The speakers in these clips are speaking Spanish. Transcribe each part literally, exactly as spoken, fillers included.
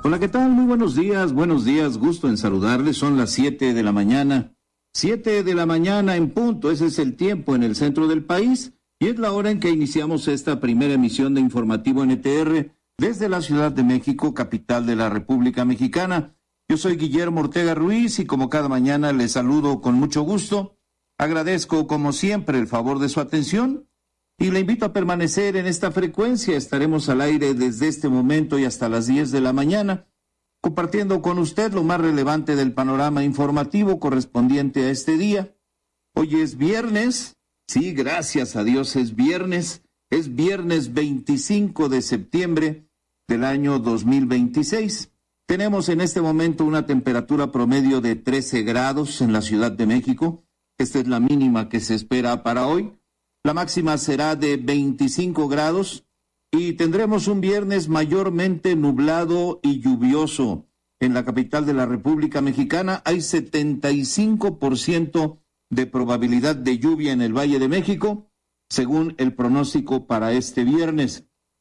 Hola, ¿qué tal? Muy buenos días, buenos días, gusto en saludarles. Son las siete de la mañana, siete de la mañana en punto, ese es el tiempo en el centro del país y es la hora en que iniciamos esta primera emisión de Informativo N T R desde la Ciudad de México, capital de la República Mexicana. Yo soy Guillermo Ortega Ruiz y como cada mañana les saludo con mucho gusto. Agradezco como siempre el favor de su atención y le invito a permanecer en esta frecuencia. Estaremos al aire desde este momento y hasta las diez de la mañana, compartiendo con usted lo más relevante del panorama informativo correspondiente a este día. Hoy es viernes, sí, gracias a Dios es viernes, es viernes veinticinco de septiembre del año dos mil veintiséis. Tenemos en este momento una temperatura promedio de trece grados en la Ciudad de México. Esta es la mínima que se espera para hoy. La máxima será de veinticinco grados y tendremos un viernes mayormente nublado y lluvioso. En la capital de la República Mexicana hay setenta y cinco por ciento de probabilidad de lluvia en el Valle de México, según el pronóstico para este viernes.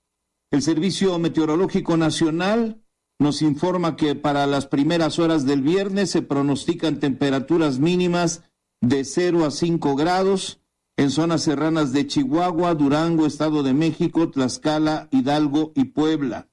El Servicio Meteorológico Nacional nos informa que para las primeras horas del viernes se pronostican temperaturas mínimas de cero a cinco grados, en zonas serranas de Chihuahua, Durango, Estado de México, Tlaxcala, Hidalgo y Puebla.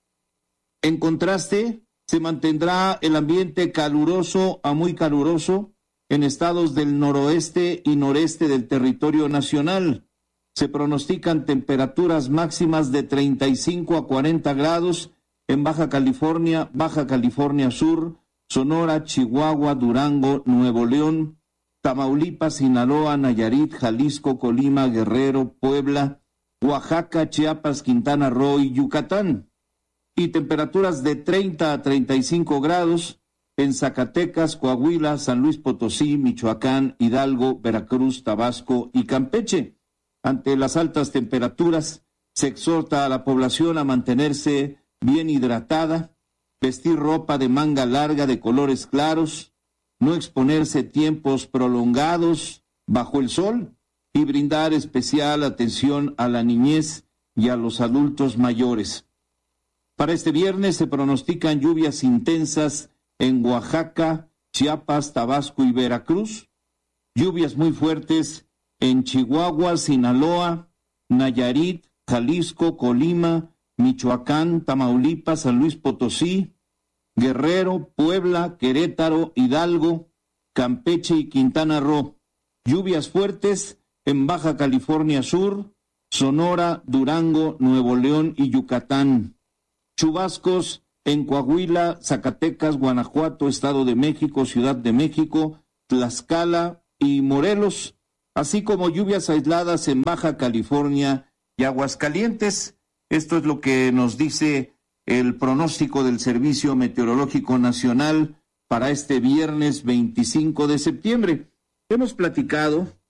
En contraste, se mantendrá el ambiente caluroso a muy caluroso en estados del noroeste y noreste del territorio nacional. Se pronostican temperaturas máximas de treinta y cinco a cuarenta grados en Baja California, Baja California Sur, Sonora, Chihuahua, Durango, Nuevo León, Tamaulipas, Sinaloa, Nayarit, Jalisco, Colima, Guerrero, Puebla, Oaxaca, Chiapas, Quintana Roo y Yucatán. Y temperaturas de treinta a treinta y cinco grados en Zacatecas, Coahuila, San Luis Potosí, Michoacán, Hidalgo, Veracruz, Tabasco y Campeche. Ante las altas temperaturas, se exhorta a la población a mantenerse bien hidratada, vestir ropa de manga larga de colores claros, no exponerse tiempos prolongados bajo el sol y brindar especial atención a la niñez y a los adultos mayores. Para este viernes se pronostican lluvias intensas en Oaxaca, Chiapas, Tabasco y Veracruz, lluvias muy fuertes en Chihuahua, Sinaloa, Nayarit, Jalisco, Colima, Michoacán, Tamaulipas, San Luis Potosí, Guerrero, Puebla, Querétaro, Hidalgo, Campeche y Quintana Roo. Lluvias fuertes en Baja California Sur, Sonora, Durango, Nuevo León y Yucatán. Chubascos en Coahuila, Zacatecas, Guanajuato, Estado de México, Ciudad de México, Tlaxcala y Morelos, así como lluvias aisladas en Baja California y Aguascalientes. Esto es lo que nos dice el pronóstico del Servicio Meteorológico Nacional para este viernes veinticinco de septiembre. Hemos platicado